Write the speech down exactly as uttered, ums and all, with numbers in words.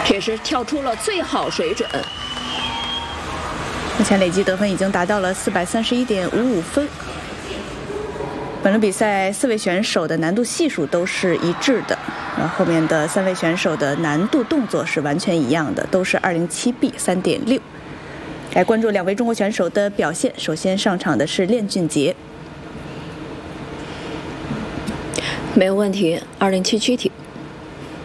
这是跳出了最好水准。 目前累计得分已经达到了四百三十一点五五分。本轮比赛四位选手的难度系数都是一致的，然后后面的三位选手的难度动作是完全一样的，都是二零七 B 三点六。来关注两位中国选手的表现。首先上场的是练俊杰， 没有问题，二零七躯体。